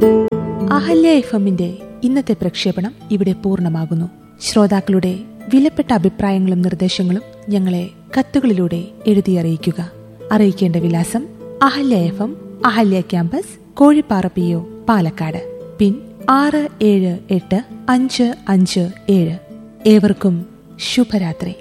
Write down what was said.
അഹല്യ എഫ്എമ്മിന്റെ ഇന്നത്തെ പ്രക്ഷേപണം ഇവിടെ പൂർണ്ണമാകുന്നു. ശ്രോതാക്കളുടെ വിലപ്പെട്ട അഭിപ്രായങ്ങളും നിർദ്ദേശങ്ങളും ഞങ്ങളെ കത്തുകളിലൂടെ എഴുതി അറിയിക്കുക. അറിയിക്കേണ്ട വിലാസം: Ahalya FM, Ahalya campus, Kozhippara PO, Palakkad. പിൻ 678557. ഏവർക്കും ശുഭരാത്രി.